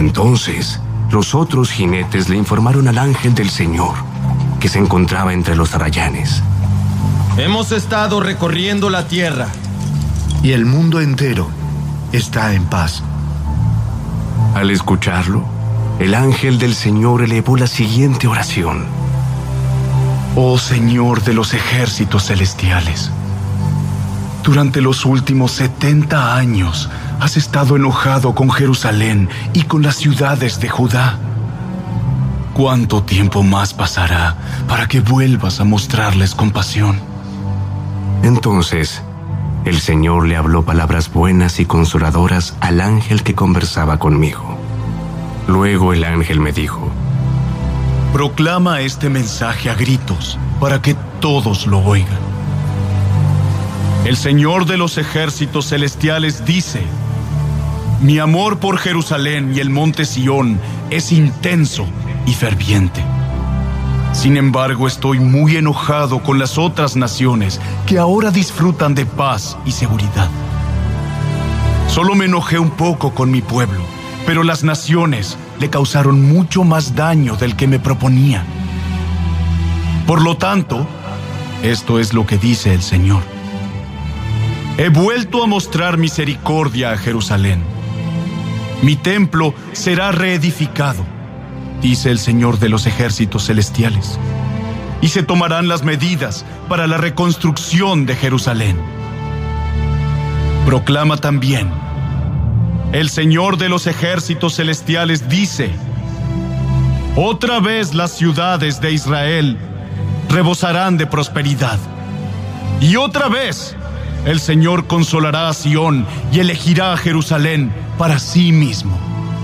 Entonces, los otros jinetes le informaron al ángel del Señor, que se encontraba entre los arrayanes. Hemos estado recorriendo la tierra, y el mundo entero está en paz. Al escucharlo, el ángel del Señor elevó la siguiente oración: Oh Señor de los ejércitos celestiales, durante los últimos 70 años has estado enojado con Jerusalén y con las ciudades de Judá. ¿Cuánto tiempo más pasará para que vuelvas a mostrarles compasión? Entonces, el Señor le habló palabras buenas y consoladoras al ángel que conversaba conmigo. Luego el ángel me dijo: Proclama este mensaje a gritos para que todos lo oigan. El Señor de los ejércitos celestiales dice: Mi amor por Jerusalén y el monte Sión es intenso y ferviente. Sin embargo, estoy muy enojado con las otras naciones que ahora disfrutan de paz y seguridad. Solo me enojé un poco con mi pueblo, pero las naciones le causaron mucho más daño del que me proponía. Por lo tanto, esto es lo que dice el Señor: He vuelto a mostrar misericordia a Jerusalén. Mi templo será reedificado, dice el Señor de los ejércitos celestiales, y se tomarán las medidas para la reconstrucción de Jerusalén. Proclama también: El Señor de los ejércitos celestiales dice: Otra vez las ciudades de Israel rebosarán de prosperidad. Y otra vez el Señor consolará a Sión y elegirá a Jerusalén para sí mismo.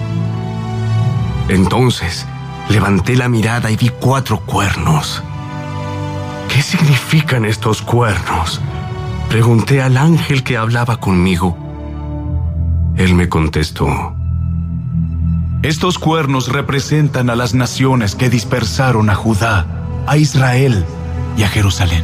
Entonces, levanté la mirada y vi 4 cuernos. ¿Qué significan estos cuernos?, pregunté al ángel que hablaba conmigo. Él me contestó: Estos cuernos representan a las naciones que dispersaron a Judá, a Israel y a Jerusalén.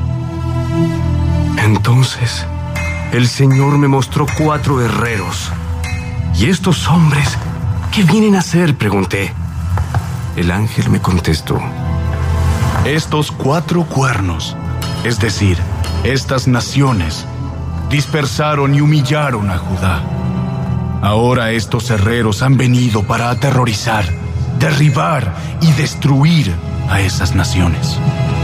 Entonces, el Señor me mostró 4 herreros. ¿Y estos hombres qué vienen a hacer?, pregunté. El ángel me contestó: Estos 4 cuernos, es decir, estas naciones, dispersaron y humillaron a Judá. Ahora estos herreros han venido para aterrorizar, derribar y destruir a esas naciones.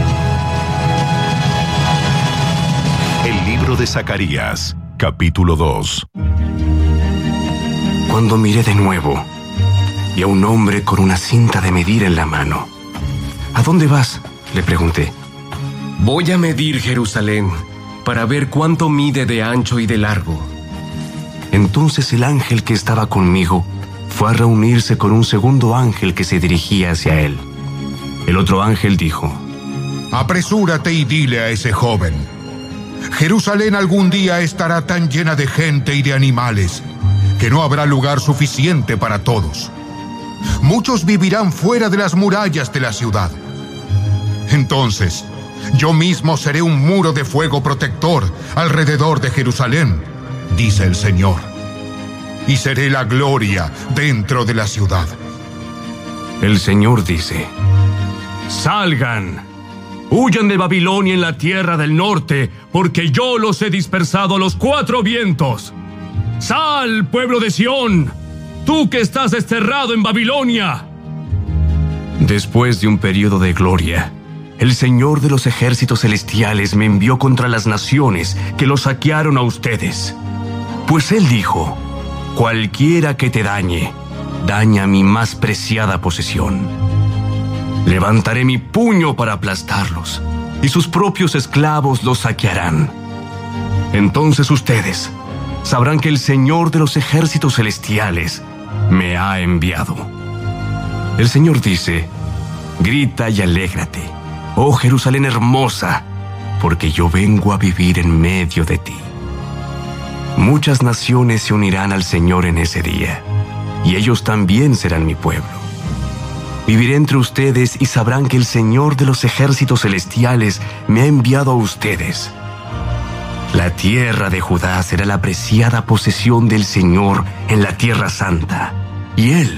El libro de Zacarías, capítulo 2. Cuando miré de nuevo, vi a un hombre con una cinta de medir en la mano. ¿A dónde vas?, le pregunté. Voy a medir Jerusalén para ver cuánto mide de ancho y de largo. Entonces el ángel que estaba conmigo fue a reunirse con un segundo ángel que se dirigía hacia él. El otro ángel dijo: Apresúrate y dile a ese joven: Jerusalén algún día estará tan llena de gente y de animales que no habrá lugar suficiente para todos. Muchos vivirán fuera de las murallas de la ciudad. Entonces, yo mismo seré un muro de fuego protector alrededor de Jerusalén, dice el Señor, y seré la gloria dentro de la ciudad. El Señor dice: Salgan, huyan de Babilonia en la tierra del norte, porque yo los he dispersado a los 4 vientos. Sal, pueblo de Sión, tú que estás desterrado en Babilonia. Después de un periodo de gloria, el Señor de los ejércitos celestiales me envió contra las naciones que los saquearon a ustedes. Pues Él dijo: Cualquiera que te dañe, daña mi más preciada posesión. Levantaré mi puño para aplastarlos, y sus propios esclavos los saquearán. Entonces ustedes sabrán que el Señor de los ejércitos celestiales me ha enviado. El Señor dice: Grita y alégrate, oh Jerusalén hermosa, porque yo vengo a vivir en medio de ti. Muchas naciones se unirán al Señor en ese día, y ellos también serán mi pueblo. Viviré entre ustedes y sabrán que el Señor de los ejércitos celestiales me ha enviado a ustedes. La tierra de Judá será la preciada posesión del Señor en la Tierra Santa, y Él